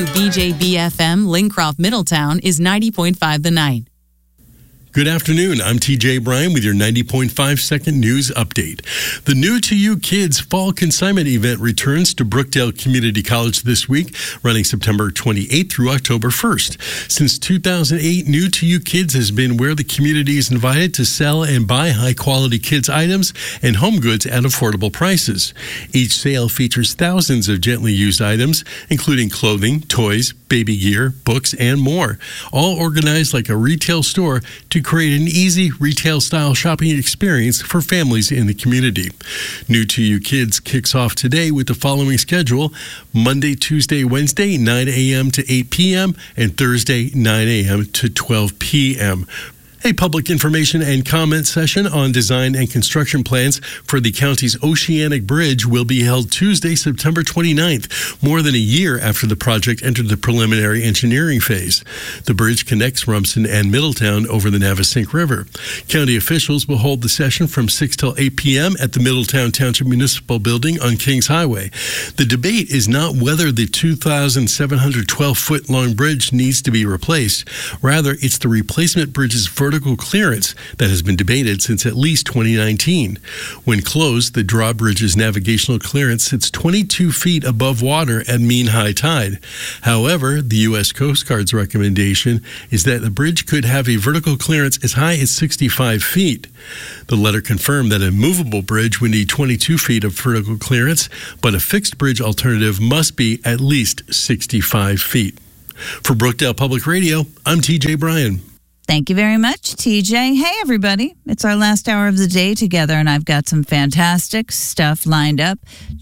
WBJB-FM Lincroft Middletown is 90.5 The Night. Good afternoon. I'm TJ Bryan with your 90.5 second news update. The New to You Kids Fall Consignment event returns to Brookdale Community College this week, running September 28th through October 1st. Since 2008, New to You Kids has been where the community is invited to sell and buy high-quality kids' items and home goods at affordable prices. Each sale features thousands of gently used items, including clothing, toys, baby gear, books, and more, all organized like a retail store to create an easy retail-style shopping experience for families in the community. New to You Kids kicks off today with the following schedule: Monday, Tuesday, Wednesday, 9 a.m. to 8 p.m., and Thursday, 9 a.m. to 12 p.m. A public information and comment session on design and construction plans for the county's Oceanic Bridge will be held Tuesday, September 29th, more than a year after the project entered the preliminary engineering phase. The bridge connects Rumson and Middletown over the Navesink River. County officials will hold the session from 6 till 8 p.m. at the Middletown Township Municipal Building on Kings Highway. The debate is not whether the 2,712-foot-long bridge needs to be replaced. Rather, it's the replacement bridge's vertical clearance that has been debated since at least 2019. When closed, the drawbridge's navigational clearance sits 22 feet above water at mean high tide. However, the U.S. Coast Guard's recommendation is that the bridge could have a vertical clearance as high as 65 feet. The letter confirmed that a movable bridge would need 22 feet of vertical clearance, but a fixed bridge alternative must be at least 65 feet. For Brookdale Public Radio, I'm TJ Bryan. Thank you very much, TJ. Hey, everybody. It's our last hour of the day together, and I've got some fantastic stuff lined up.